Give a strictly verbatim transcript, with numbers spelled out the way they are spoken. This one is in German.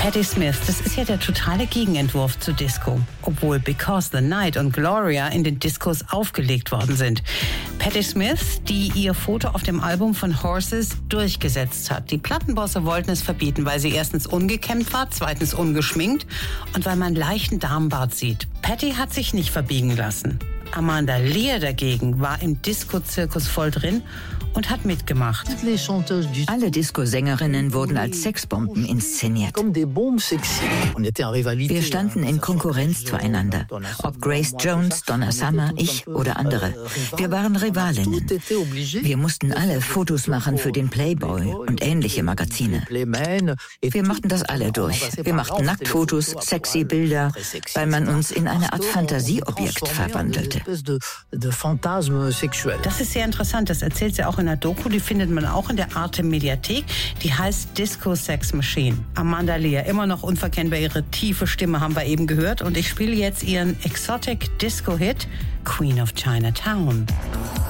Patti Smith, das ist ja der totale Gegenentwurf zu Disco. Obwohl Because the Night und Gloria in den Discos aufgelegt worden sind. Patti Smith, die ihr Foto auf dem Album von Horses durchgesetzt hat. Die Plattenbosse wollten es verbieten, weil sie erstens ungekämmt war, zweitens ungeschminkt und weil man leichten Darmbart sieht. Patti hat sich nicht verbiegen lassen. Amanda Lear dagegen war im Disco-Zirkus voll drin und hat mitgemacht. Alle Disco-Sängerinnen wurden als Sexbomben inszeniert. Wir standen in Konkurrenz zueinander. Ob Grace Jones, Donna Summer, ich oder andere. Wir waren Rivalinnen. Wir mussten alle Fotos machen für den Playboy und ähnliche Magazine. Wir machten das alle durch. Wir machten Nacktfotos, sexy Bilder, weil man uns in eine Art Fantasieobjekt verwandelte. Das ist sehr interessant. Das erzählt sie auch in der Doku. Die findet man auch in der Arte-Mediathek. Die heißt Disco Sex Machine. Amanda Lear, immer noch unverkennbar. Ihre tiefe Stimme haben wir eben gehört. Und ich spiele jetzt ihren Exotic Disco-Hit Queen of Chinatown.